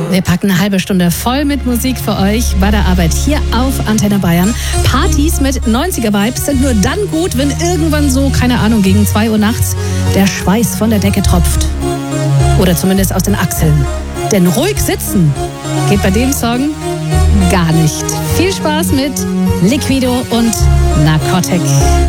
Wir packen eine halbe Stunde voll mit Musik für euch bei der Arbeit hier auf Antenne Bayern. Partys mit 90er-Vibes sind nur dann gut, wenn irgendwann so, keine Ahnung, gegen 2 Uhr nachts der Schweiß von der Decke tropft. Oder zumindest aus den Achseln. Denn ruhig sitzen geht bei dem Song gar nicht. Viel Spaß mit Liquido und Narcotic.